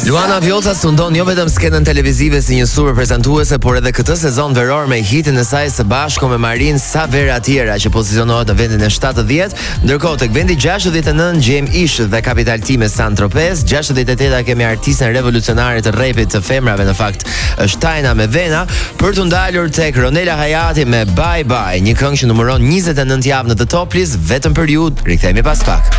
Luana Vjolca stundon jo vetëm skenën televizive si një super prezantuese, por edhe këtë sezon veror me hitin e saj së bashku me Marin Saveratjera, që pozicionohet në vendin e 70, ndërkohë tek vendi 69 gjejmë Ish dhe Kapital Time Saint-Tropez, 68 kemi artisten revolucionare të rapit të femrave, në fakt është Tajna me Vena, për të ndalur tek Ronela Hayati me Bye Bye, një këngë që numëron 29 javë në The Top List vetëm për ju. Rikthehemi pas pak.